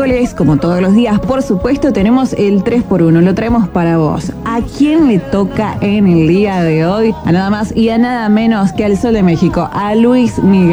miércoles, como todos los días, por supuesto, tenemos el 3x1, lo traemos para vos. ¿A quién le toca en el día de hoy? A nada más y a nada menos que al Sol de México, a Luis Miguel.